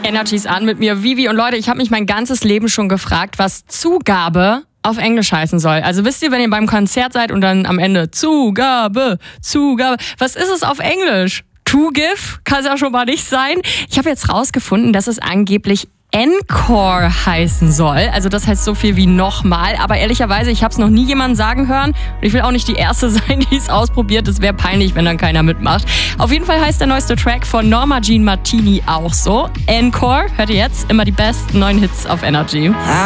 Energies an mit mir, Vivi. Und Leute, ich habe mich mein ganzes Leben schon gefragt, was Zugabe auf Englisch heißen soll. Also wisst ihr, wenn ihr beim Konzert seid und dann am Ende Zugabe, was ist es auf Englisch? To give? Kann es ja schon mal nicht sein. Ich habe jetzt rausgefunden, dass es angeblich Encore heißen soll. Also das heißt so viel wie nochmal. Aber ehrlicherweise, ich habe es noch nie jemanden sagen hören. Und ich will auch nicht die Erste sein, die es ausprobiert. Es wäre peinlich, wenn dann keiner mitmacht. Auf jeden Fall heißt der neueste Track von Norma Jean Martini auch so. Encore. Hört ihr jetzt? Immer die besten neuen Hits auf Energy.